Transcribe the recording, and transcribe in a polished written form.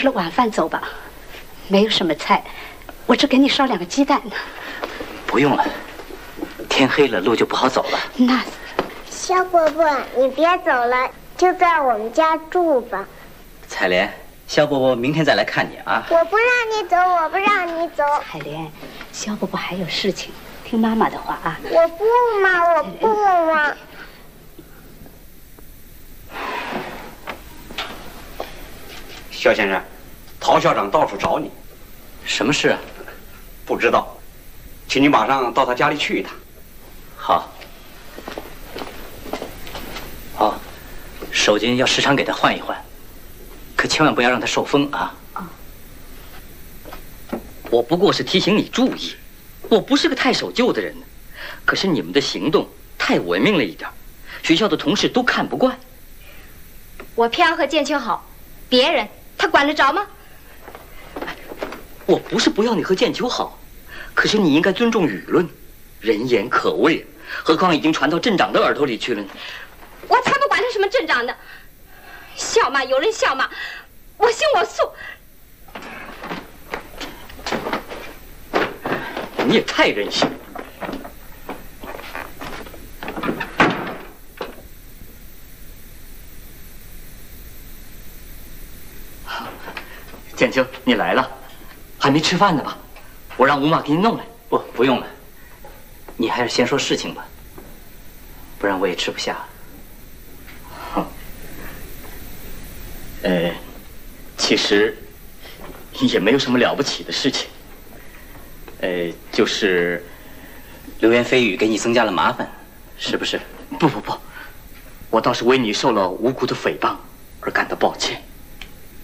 吃了晚饭走吧，没有什么菜，我只给你烧2个鸡蛋呢。 不用了，天黑了，路就不好走了。 那， 肖伯伯，你别走了，就在我们家住吧。 彩莲，肖伯伯明天再来看你啊。 我不让你走，我不让你走。 彩莲，肖伯伯还有事情，听妈妈的话啊。 我不嘛，我不嘛。 肖先生，陶校长到处找你， 什么事啊？ 不知道，请你马上到他家里去一趟。 好。哦，手巾要时常给他换一换，可千万不要让他受风啊。我不过是提醒你注意，我不是个太守旧的人，可是你们的行动太文明了一点，学校的同事都看不惯。 我偏要和建秋好，别人他管得着吗？ 我不是不要你和建秋好，可是你应该尊重舆论，人言可畏，何况已经传到镇长的耳朵里去了。 我才不管他什么镇长呢，笑骂有人笑骂，我行我素。 你也太任性了。建秋，你来了，还没吃饭呢吧？我让吴妈给你弄来。不用了，你还是先说事情吧，不然我也吃不下。其实也没有什么了不起的事情。就是流言蜚语给你增加了麻烦，是不是？不，我倒是为你受了无辜的诽谤而感到抱歉。